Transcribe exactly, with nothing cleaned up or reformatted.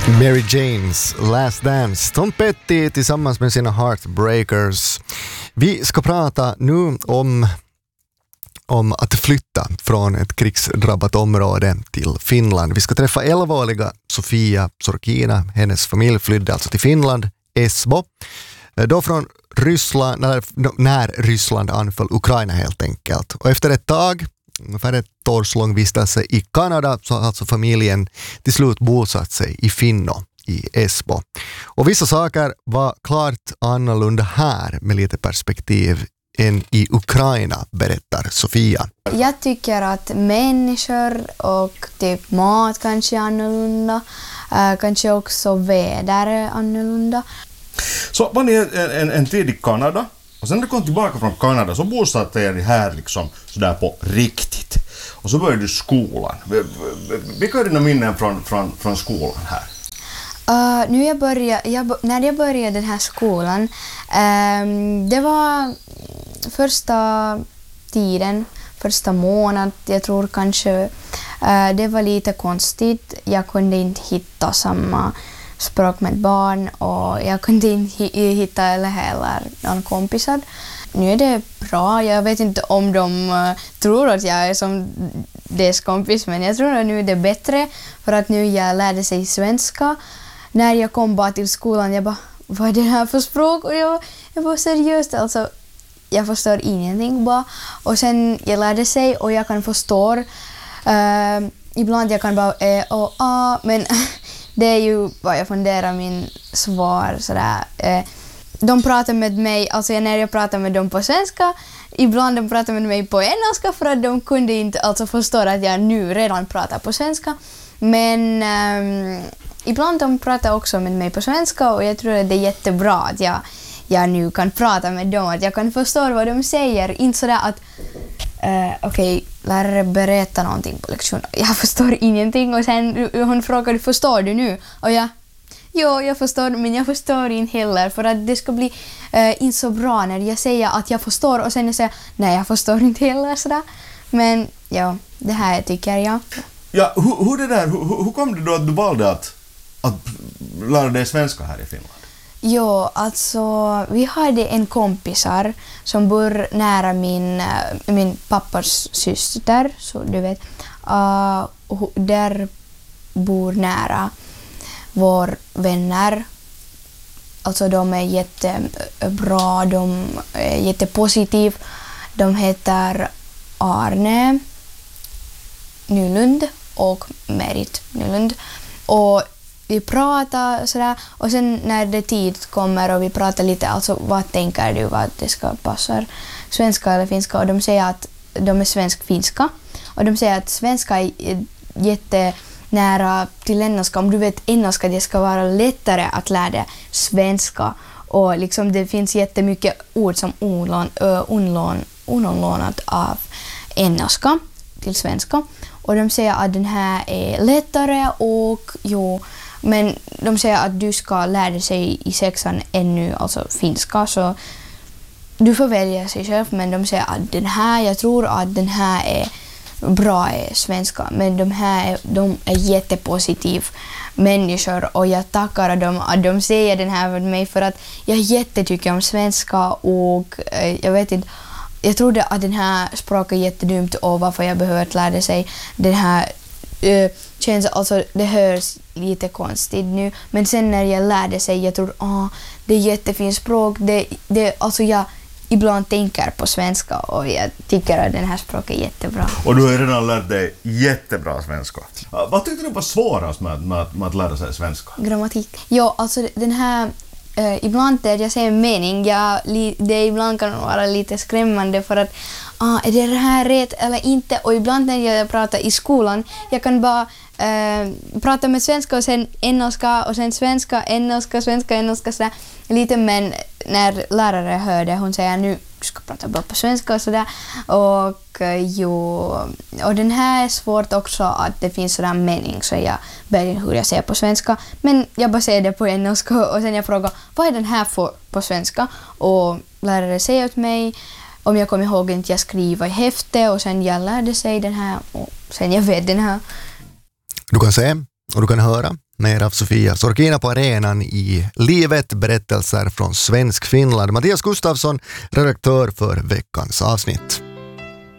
Mary Janes Last Dance, Tom Petty tillsammans med sina Heartbreakers. Vi ska prata nu om, om att flytta från ett krigsdrabbat område till Finland. Vi ska träffa elvaåriga Sofia Sorkina. Hennes familj flydde alltså till Finland, Esbo. Då från Ryssland, när, när Ryssland anföll Ukraina helt enkelt. Och efter ett tag, ungefär ett års lång vistelse i Kanada, så har alltså familjen till slut bosatt sig i Finno i Esbo. Och vissa saker var klart annorlunda här med lite perspektiv än i Ukraina, berättar Sofia. Jag tycker att människor och typ mat kanske är annorlunda. Äh, kanske också väder är annorlunda. Så var ni en, en, en tid i Kanada och sen när du kom tillbaka från Kanada så bosatte jag här liksom sådär på riktigt. Och så började du skolan. Vilka är dina minnen från, från, från skolan här? Uh, nu jag började, jag, när jag började den här skolan, um, det var första tiden, första månaden, jag tror kanske uh, det var lite konstigt. Jag kunde inte hitta samma språk med barn och jag kunde inte hitta eller heller någon kompisar. Nu är det bra. Jag vet inte om de uh, tror att jag är som deras kompis, men jag tror att nu är det bättre för att nu jag lärde sig svenska. När jag kom bara till skolan, jag bara, vad är det här för språk? Och jag, jag var seriöst, alltså, jag förstår ingenting bara. Och sen jag lärde sig och jag kan förstå. Uh, ibland jag kan bara, eh, och ah, men det är ju vad jag funderar min svar sådär. Eh, de pratar med mig, alltså när jag pratar med dem på svenska, ibland de pratar med mig på engelska för att de kunde inte alltså förstå att jag nu redan pratar på svenska. Men um, ibland de pratar också med mig på svenska och jag tror att det är jättebra att jag, jag nu kan prata med dem, att jag kan förstå vad de säger. Inte sådär att uh, okej, okay, lärare berätta någonting på lektionen. Jag förstår ingenting och sen hon frågar, förstår du nu? Och jag, jo, jag förstår, men jag förstår inte heller för att det ska bli uh, inte så bra när jag säger att jag förstår och sen jag säger, nej jag förstår inte heller sådär. Men ja, det här tycker jag. Ja, hur, hur, det där, hur, hur kom det då att du valde att, att lära dig svenska här i Finland? Jo, alltså vi hade en kompisar som bor nära min, min pappas syster, så du vet. Uh, där bor nära vår vänner. Alltså de är jättebra, de är jättepositiva. De heter Arne Nylund och Merit Nylund. Och vi pratar sådär och sen när det tid kommer och vi pratar lite, alltså vad tänker du vad det ska passa, svenska eller finska, och de säger att de är svensk-finska och de säger att svenska är jättenära till engelska. Om du vet engelska, det ska vara lättare att lära dig svenska och liksom det finns jättemycket ord som unlånat av engelska till svenska. Och de säger att den här är lättare och jo, men de säger att du ska lära sig i sexan ännu, alltså finska, så du får välja sig själv, men de säger att den här, jag tror att den här är bra i svenska, men de här de är jättepositiva människor och jag tackar dem att de säger den här med mig för att jag jättetycker om svenska och eh, jag vet inte, jag trodde att den här språket är jättedumt och varför jag behöver lära sig den här uh, känns, alltså det hörs lite konstigt nu, men sen när jag lärde sig jag tror ah, det är jättefint språk, det, det, alltså jag ibland tänker på svenska och jag tycker att den här språket är jättebra. Och du har redan lärt dig jättebra svenska. Vad tyckte du var svårast med, med, med att lära sig svenska? Grammatik. Ja, alltså den här Uh, ibland när jag säger mening, jag, li, det ibland kan vara lite skrämmande för att ah, är det här rätt eller inte, och ibland när jag pratar i skolan jag kan bara uh, prata med svenska och sen engelska och sen svenska, engelska, svenska, engelska sådär lite, men när lärare hörde hon säger nu du ska prata bara på svenska och sådär och uh, jo, och den här är svårt också att det finns sådär mening så jag börjar hur jag säger på svenska, men jag bara säger det på engelska och sen jag frågar vad är den här för på svenska och lärare säger åt mig om jag kommer ihåg att jag skriver i häfte och sen jag lärde sig den här och sen jag vet den här. Du kan se Och du kan höra mer av Sofia Sorkina på arenan i Livet, berättelser från svensk Finland. Mattias Gustafsson, redaktör för veckans avsnitt.